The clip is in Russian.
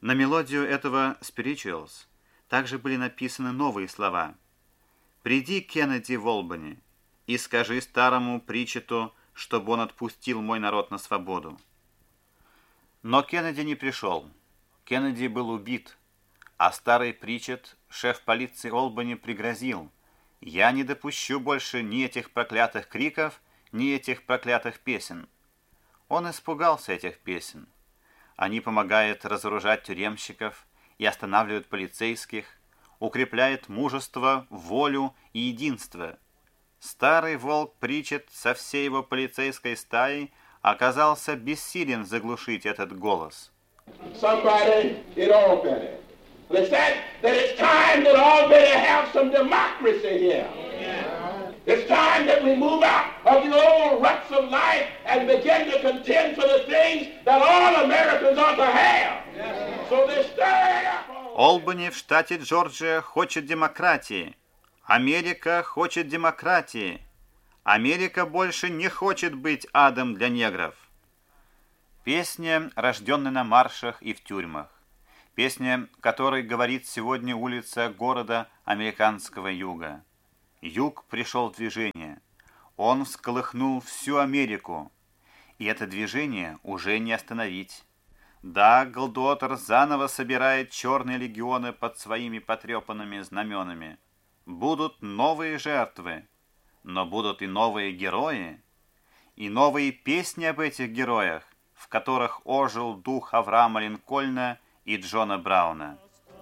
На мелодию этого «Spirituals» также были написаны новые слова. «Приди, Кеннеди, в Олбани, и скажи старому Причету, чтобы он отпустил мой народ на свободу». Но Кеннеди не пришел. Кеннеди был убит, а старый Причет, шеф полиции Олбани, пригрозил: «Я не допущу больше ни этих проклятых криков, ни этих проклятых песен». Он испугался этих песен. Они помогают разоружать тюремщиков и останавливают полицейских, укрепляют мужество, волю и единство. Старый волк Причет со всей его полицейской стаей оказался бессилен заглушить этот голос. Somebody in Albany. They said that it's time that Albany have some democracy here. It's time that we move out of the old ruts of life and begin to contend for the things that all Americans ought to have. So they stirred up. Олбани в штате Джорджия хочет демократии. Америка хочет демократии. Америка больше не хочет быть адом для негров. Песня, рожденная на маршах и в тюрьмах. Песня, которой говорит сегодня улица города американского юга. Юг пришел в движение. Он всколыхнул всю Америку. И это движение уже не остановить. Да, Голдуотер заново собирает черные легионы под своими потрепанными знаменами. Будут новые жертвы, но будут и новые герои, и новые песни об этих героях, в которых ожил дух Авраама Линкольна и Джона Брауна.